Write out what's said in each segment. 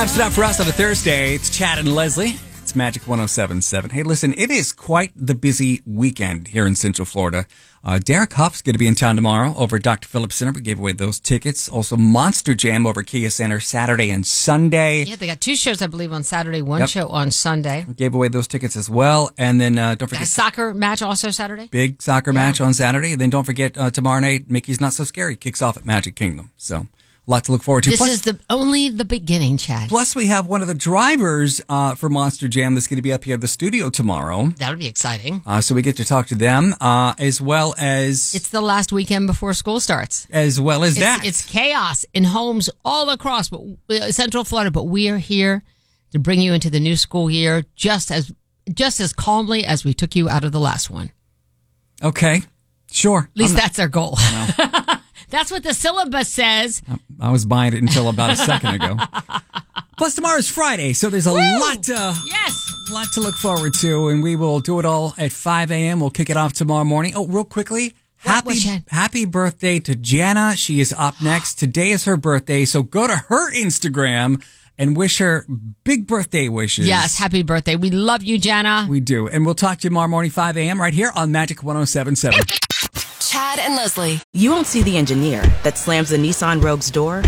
Wraps it up for us on a Thursday. It's Chad and Leslie. It's Magic 107.7. Hey, listen, it is quite the busy weekend here in Central Florida. Derek Huff's going to be in town tomorrow over at Dr. Phillips Center. We gave away those tickets. Also, Monster Jam over at Kia Center Saturday and Sunday. Yeah, they got 2 shows, I believe, on Saturday, one show on Sunday. We gave away those tickets as well. And then don't forget... A soccer match also Saturday? Big soccer match on Saturday. And then don't forget tomorrow night, Mickey's Not So Scary kicks off at Magic Kingdom. So... a lot to look forward to. This is only the beginning, Chad. Plus, we have one of the drivers for Monster Jam that's going to be up here at the studio tomorrow. That'll be exciting. So we get to talk to them, as well as... It's the last weekend before school starts. As well as that. It's chaos in homes all across Central Florida, but we are here to bring you into the new school year just as calmly as we took you out of the last one. Okay, sure. At least that's our goal. That's what the syllabus says. I was buying it until about a second ago. Plus, tomorrow's Friday, so there's a lot to look forward to, and we will do it all at 5 a.m. We'll kick it off tomorrow morning. Oh, real quickly, happy birthday to Jana. She is up next. Today is her birthday, so go to her Instagram and wish her big birthday wishes. Yes, happy birthday. We love you, Jana. We do, and we'll talk to you tomorrow morning, 5 a.m. right here on Magic 107.7. Chad and Leslie. You won't see the engineer that slams the Nissan Rogue's door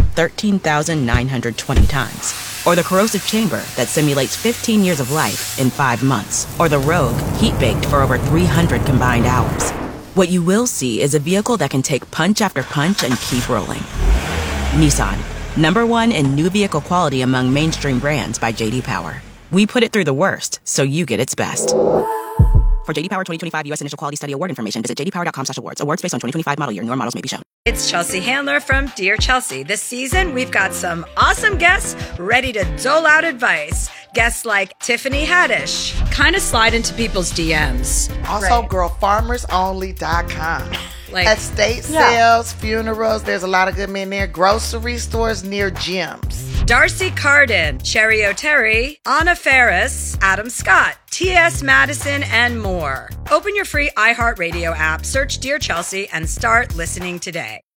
13,920 times. Or the corrosive chamber that simulates 15 years of life in 5 months. Or the Rogue heat-baked for over 300 combined hours. What you will see is a vehicle that can take punch after punch and keep rolling. Nissan, #1 in new vehicle quality among mainstream brands by J.D. Power. We put it through the worst, so you get its best. For J.D. Power 2025 U.S. Initial Quality Study Award information, visit jdpower.com/awards. Awards based on 2025 model year. Newer models may be shown. It's Chelsea Handler from Dear Chelsea. This season, we've got some awesome guests ready to dole out advice. Guests like Tiffany Haddish. Kind of slide into people's DMs. Also, girlfarmersonly.com. Like estate sales, funerals. There's a lot of good men there. Grocery stores near gyms. Darcy Carden, Cherry O'Terry, Anna Ferris, Adam Scott, T.S. Madison, and more. Open your free iHeartRadio app, search Dear Chelsea, and start listening today.